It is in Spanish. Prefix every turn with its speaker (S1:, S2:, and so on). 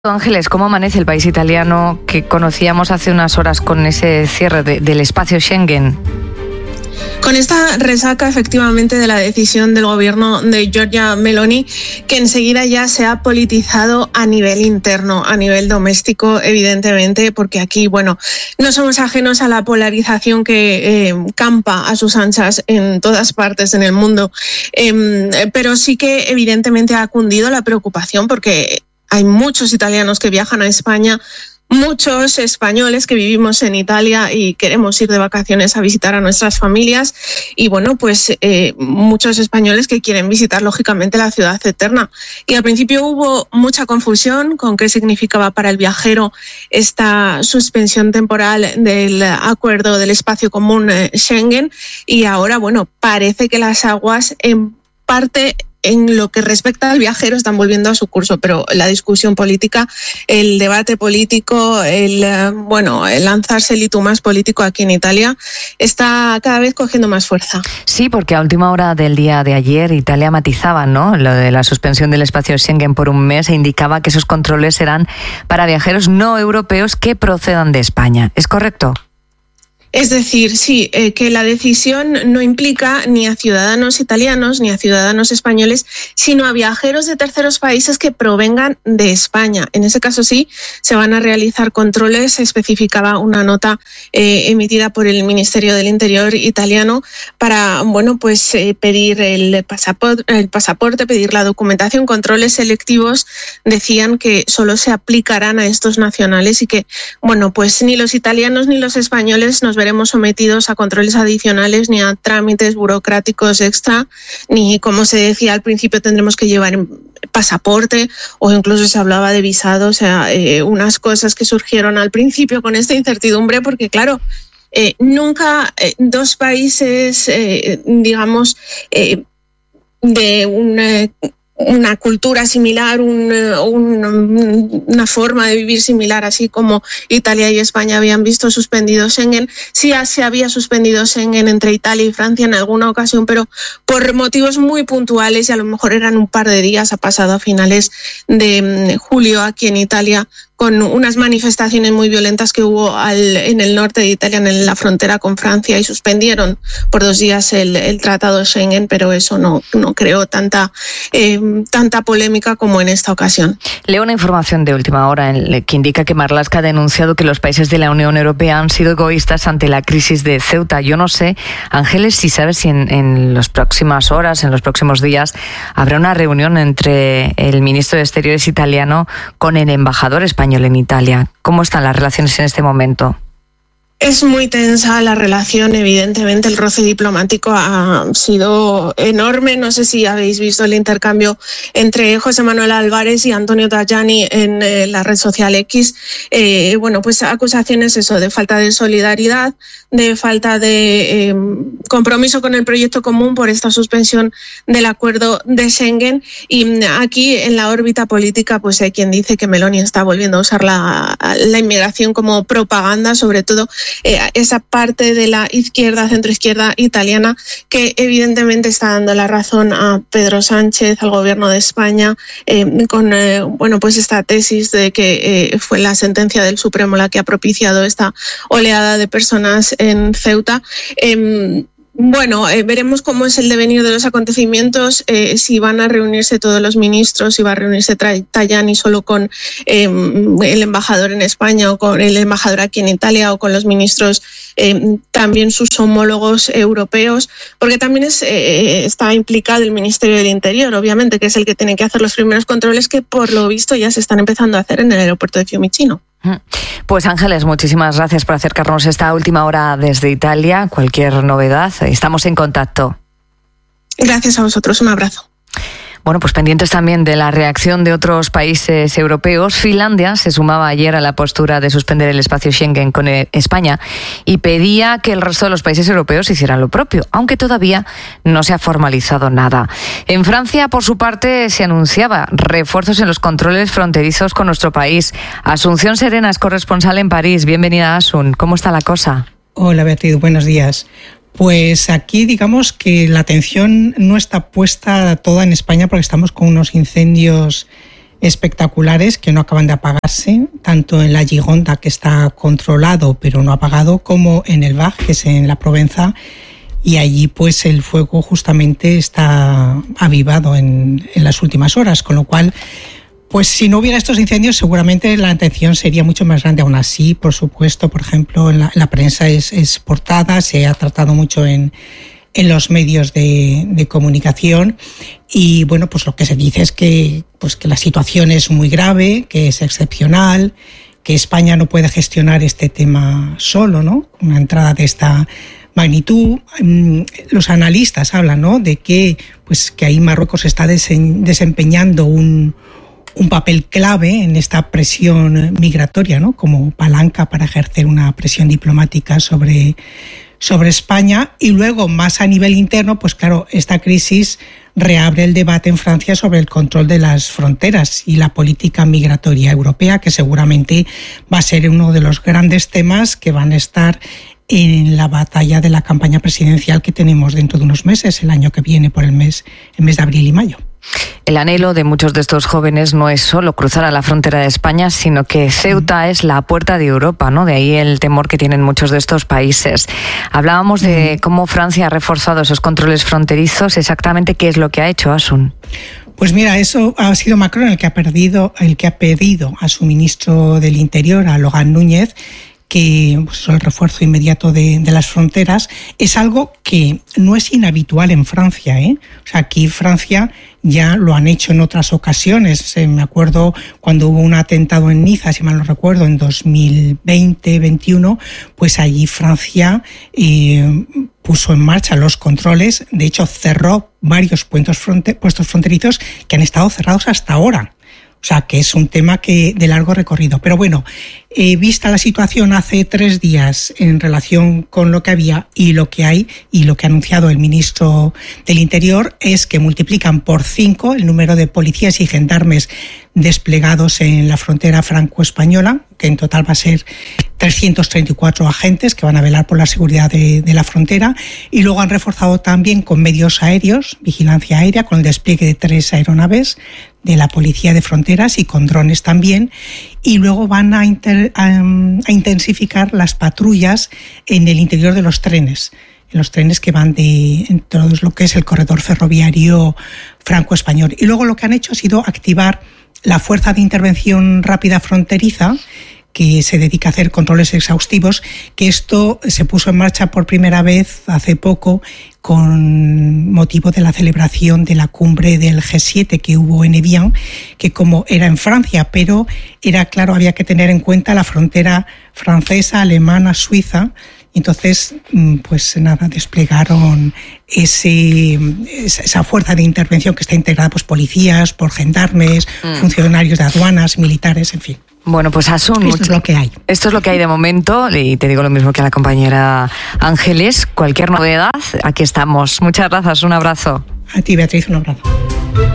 S1: Ángeles, ¿cómo amanece el país italiano que conocíamos hace unas horas con ese cierre del espacio Schengen?
S2: Con esta resaca, efectivamente, de la decisión del gobierno de Giorgia Meloni, que enseguida ya se ha politizado a nivel interno, a nivel doméstico, evidentemente, porque aquí, bueno, no somos ajenos a la polarización que campa a sus anchas en todas partes en el mundo, pero sí que evidentemente ha cundido la preocupación porque hay muchos italianos que viajan a España, muchos españoles que vivimos en Italia y queremos ir de vacaciones a visitar a nuestras familias y bueno, pues muchos españoles que quieren visitar lógicamente la ciudad eterna. Y al principio hubo mucha confusión con qué significaba para el viajero esta suspensión temporal del acuerdo del espacio común Schengen y ahora, bueno, parece que las aguas en parte en lo que respecta al viajero están volviendo a su curso, pero la discusión política, el debate político, el lanzarse el hito más político aquí en Italia está cada vez cogiendo más fuerza.
S1: Sí, porque a última hora del día de ayer Italia matizaba, ¿no?, lo de la suspensión del espacio Schengen por un mes e indicaba que esos controles serán para viajeros no europeos que procedan de España. ¿Es correcto?
S2: Es decir, sí, que la decisión no implica ni a ciudadanos italianos ni a ciudadanos españoles, sino a viajeros de terceros países que provengan de España. En ese caso sí, se van a realizar controles, se especificaba una nota emitida por el Ministerio del Interior italiano para, pedir el pasaporte, pedir la documentación, controles selectivos, decían que solo se aplicarán a estos nacionales y que, ni los italianos ni los españoles nos veremos sometidos a controles adicionales ni a trámites burocráticos extra, ni, como se decía al principio, tendremos que llevar pasaporte o incluso se hablaba de visado, o sea, unas cosas que surgieron al principio con esta incertidumbre porque, claro, nunca dos países, de una cultura similar, una forma de vivir similar, así como Italia y España habían visto suspendido Schengen. Sí se había suspendido Schengen entre Italia y Francia en alguna ocasión, pero por motivos muy puntuales y a lo mejor eran un par de días. Ha pasado a finales de julio aquí en Italia con unas manifestaciones muy violentas que hubo en el norte de Italia, en la frontera con Francia, y suspendieron por 2 días el tratado Schengen, pero eso no creó tanta polémica como en esta ocasión.
S1: Leo una información de última hora que indica que Marlaska ha denunciado que los países de la Unión Europea han sido egoístas ante la crisis de Ceuta. Yo no sé, Ángeles, si sabes si en las próximas horas, en los próximos días, habrá una reunión entre el ministro de Exteriores italiano con el embajador español en Italia. ¿Cómo están las relaciones en este momento?
S2: Es muy tensa la relación, evidentemente el roce diplomático ha sido enorme. No sé si habéis visto el intercambio entre José Manuel Álvarez y Antonio Tajani en la red social X. Acusaciones de falta de solidaridad, de falta de compromiso con el proyecto común por esta suspensión del acuerdo de Schengen. Y aquí en la órbita política pues hay quien dice que Meloni está volviendo a usar la inmigración como propaganda, sobre todo esa parte de la izquierda, centroizquierda italiana, que evidentemente está dando la razón a Pedro Sánchez, al gobierno de España, con esta tesis de que fue la sentencia del Supremo la que ha propiciado esta oleada de personas en Ceuta. Veremos cómo es el devenir de los acontecimientos, si van a reunirse todos los ministros, si va a reunirse Tajani solo con el embajador en España o con el embajador aquí en Italia o con los ministros, también sus homólogos europeos, porque también está implicado el Ministerio del Interior, obviamente, que es el que tiene que hacer los primeros controles que por lo visto ya se están empezando a hacer en el aeropuerto de Fiumicino.
S1: Pues Ángeles, muchísimas gracias por acercarnos esta última hora desde Italia. Cualquier novedad, estamos en contacto.
S2: Gracias a vosotros, un abrazo.
S1: Bueno, pues pendientes también de la reacción de otros países europeos. Finlandia se sumaba ayer a la postura de suspender el espacio Schengen con España y pedía que el resto de los países europeos hicieran lo propio, aunque todavía no se ha formalizado nada. En Francia, por su parte, se anunciaba refuerzos en los controles fronterizos con nuestro país. Asunción Serena es corresponsal en París. Bienvenida, Asun. ¿Cómo está la cosa?
S3: Hola, Beatriz. Buenos días. Pues aquí digamos que la atención no está puesta toda en España porque estamos con unos incendios espectaculares que no acaban de apagarse, tanto en la Gironda, que está controlado pero no apagado, como en el Var, que es en la Provenza, y allí pues el fuego justamente está avivado en las últimas horas, con lo cual pues si no hubiera estos incendios seguramente la atención sería mucho más grande. Aún así, por supuesto, por ejemplo, en la prensa es portada, se ha tratado mucho en los medios de comunicación, y bueno, pues lo que se dice es que la situación es muy grave, que es excepcional, que España no puede gestionar este tema solo, ¿no? Una entrada de esta magnitud. Los analistas hablan, ¿no?, de que ahí Marruecos está desempeñando un papel clave en esta presión migratoria, ¿no?, como palanca para ejercer una presión diplomática sobre España. Y luego, más a nivel interno, pues claro, esta crisis reabre el debate en Francia sobre el control de las fronteras y la política migratoria europea, que seguramente va a ser uno de los grandes temas que van a estar en la batalla de la campaña presidencial que tenemos dentro de unos meses, el año que viene, por el mes de abril y mayo.
S1: El anhelo de muchos de estos jóvenes no es solo cruzar a la frontera de España, sino que Ceuta es la puerta de Europa, ¿no? De ahí el temor que tienen muchos de estos países. Hablábamos de cómo Francia ha reforzado esos controles fronterizos. ¿Exactamente qué es lo que ha hecho, Asun?
S3: Pues mira, eso ha sido Macron el que ha pedido a su ministro del Interior, a Laurent Núñez, que el refuerzo inmediato de las fronteras. Es algo que no es inhabitual en Francia, ¿eh? O sea, aquí Francia ya lo han hecho en otras ocasiones. Me acuerdo cuando hubo un atentado en Niza, si mal no recuerdo, en 2020-21, pues allí Francia puso en marcha los controles. De hecho, cerró varios puestos fronterizos que han estado cerrados hasta ahora. O sea, que es un tema de largo recorrido. Pero bueno, vista la situación hace 3 días en relación con lo que había y lo que hay, y lo que ha anunciado el ministro del Interior, es que multiplican por 5 el número de policías y gendarmes desplegados en la frontera franco-española, que en total va a ser 334 agentes que van a velar por la seguridad de la frontera. Y luego han reforzado también con medios aéreos, vigilancia aérea, con el despliegue de 3 aeronaves de la Policía de Fronteras y con drones también. Y luego van a intensificar las patrullas en el interior de los trenes, en los trenes que van en todo lo que es el corredor ferroviario franco-español. Y luego lo que han hecho ha sido activar la Fuerza de Intervención Rápida Fronteriza, que se dedica a hacer controles exhaustivos, que esto se puso en marcha por primera vez hace poco con motivo de la celebración de la cumbre del G7 que hubo en Evian, que como era en Francia, pero era claro, había que tener en cuenta la frontera francesa, alemana, suiza. Entonces, pues nada, desplegaron esa fuerza de intervención que está integrada por policías, por gendarmes, funcionarios de aduanas, militares, en fin.
S1: Bueno, pues Asun,
S3: esto es lo que hay.
S1: Esto es lo que hay de momento, y te digo lo mismo que a la compañera Ángeles. Cualquier novedad, aquí estamos. Muchas gracias, un abrazo.
S3: A ti, Beatriz, un abrazo.